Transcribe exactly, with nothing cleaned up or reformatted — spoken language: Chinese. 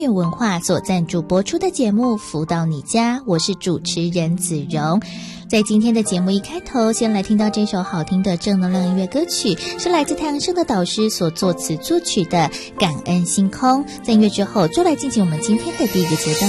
文化所赞助播出的节目《福到你家》，我是主持人子荣。在今天的节目一开头，先来听到这首好听的正能量音乐歌曲，是来自太阳升的导师所作词作曲的《感恩星空》。在音乐之后，就来进行我们今天的第一个阶段。